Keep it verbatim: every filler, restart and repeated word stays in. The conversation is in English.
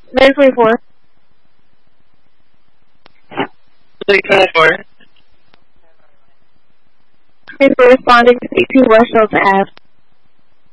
May twenty-fourth. twenty twenty-four. Thanks for responding to eighteen West Shelton Ave.